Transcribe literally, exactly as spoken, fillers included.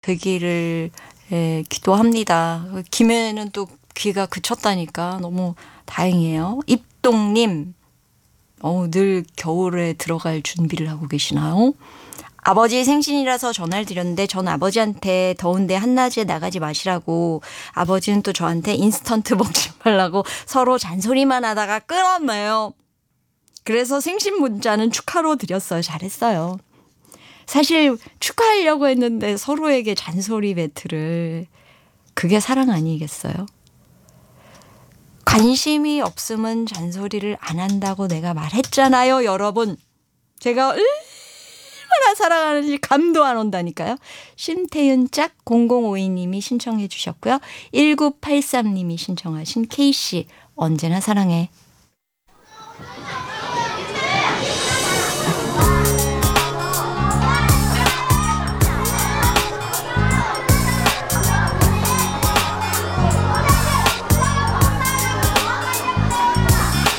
되기를 예, 기도합니다. 김해는 또 귀가 그쳤다니까 너무 다행이에요. 입동님, 어, 늘 겨울에 들어갈 준비를 하고 계시나요? 아버지 생신이라서 전화를 드렸는데 전 아버지한테 더운데 한낮에 나가지 마시라고, 아버지는 또 저한테 인스턴트 먹지 말라고 서로 잔소리만 하다가 끊었네요. 그래서 생신 문자는 축하로 드렸어요. 잘했어요. 사실 축하하려고 했는데 서로에게 잔소리 배틀을, 그게 사랑 아니겠어요? 관심이 없으면 잔소리를 안 한다고 내가 말했잖아요, 여러분. 제가 얼마나 사랑하는지 감도 안 온다니까요. 신태윤 짝 공공오이 님이 신청해 주셨고요. 일구팔삼 님이 신청하신 케이씨 언제나 사랑해.